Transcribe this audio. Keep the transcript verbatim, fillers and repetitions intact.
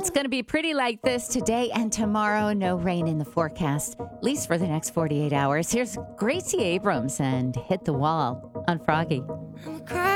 It's going to be pretty like this today and tomorrow. No rain in the forecast, at least for the next forty-eight hours. Here's Gracie Abrams and Hit the Wall on Froggy.